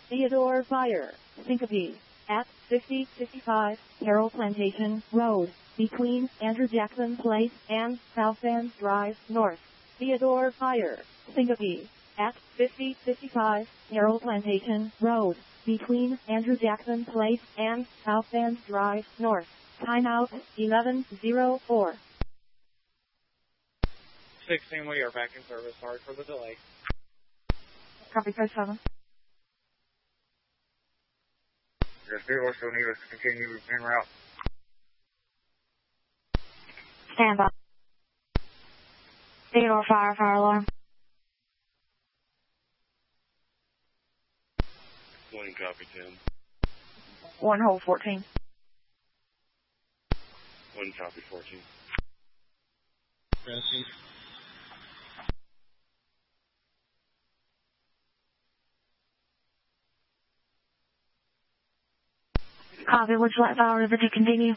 Theodore Fire, Syncope, at 5055 Carroll Plantation Road, between Andrew Jackson Place and South End Drive North. Theodore Fire, Syncope, at 5055 Carroll Plantation Road, between Andrew Jackson Place and South End Drive North. Timeout 11:04. 16, we are back in service. Sorry for the delay. Copy, Code 7. Yes, Theodore still need us to continue en route. Stand by. Theodore Fire, fire alarm. 1 copy 10. 1 hold 14. 1 copy 14. Preston. Copy, would you like Fire River to continue?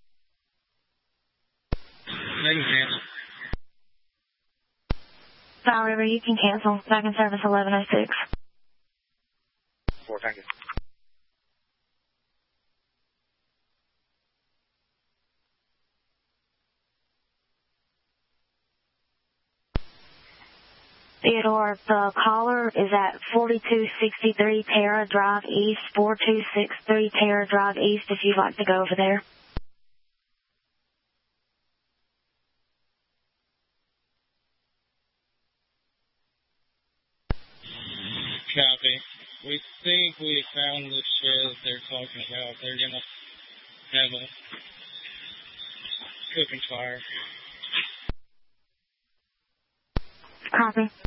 Maybe cancel. Fire River, you can cancel. Back in service 11:06. 4, thank you. Theodore, the caller is at 4263 Terra Drive East, 4263 Terra Drive East, if you'd like to go over there. Copy. We think we found the share that they're talking about. They're going to have a cooking fire. Copy.